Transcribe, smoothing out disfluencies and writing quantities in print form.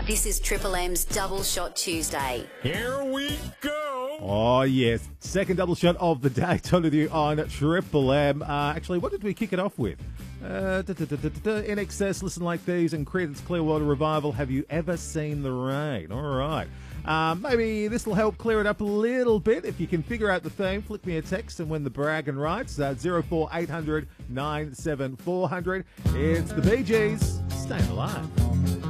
This is Triple M's Double Shot Tuesday. Here we go. Oh, yes. Second double shot of the day. Told you on Triple M. Actually, what did we kick it off with? In Excess, Listen Like These, and Creedence Clearwater Revival, Have You Ever Seen the Rain? All right. Maybe this will help clear it up a little bit. If you can figure out the theme, flick me a text and win the bragging rights. 04800 97400. It's the Bee Gees. Staying alive.